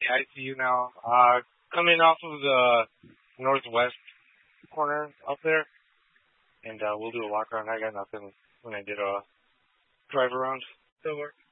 Yeah, I see you now. Coming off of the northwest corner up there, and we'll do a walk around. I got nothing when I did a drive around. Still work.